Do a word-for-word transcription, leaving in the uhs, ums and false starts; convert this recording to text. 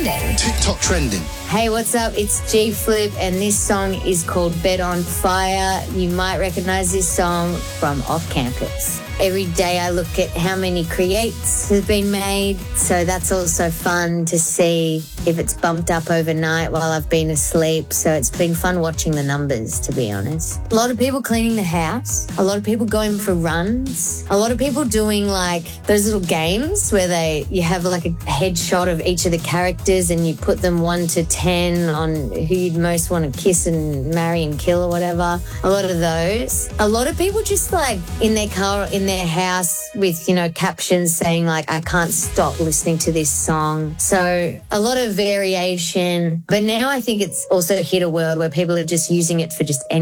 trending. TikTok trending. Hey, what's up? It's G Flip, and this song is called Bed on Fire. You might recognize this song from Off Campus. Every day I look at how many creates have been made, so that's also fun to see if it's bumped up overnight while I've been asleep. So it's been fun watching the numbers, to be honest. A lot of people cleaning the house, a lot of people going for runs, a lot of people doing like those little games where they you have like a headshot of each of the characters and you put them one to ten on who you'd most want to kiss and marry and kill or whatever. A lot of those. A lot of people just like in their car, in their house with, you know, captions saying like, I can't stop listening to this song. So a lot of variation. But now I think it's also hit a world where people are just using it for just any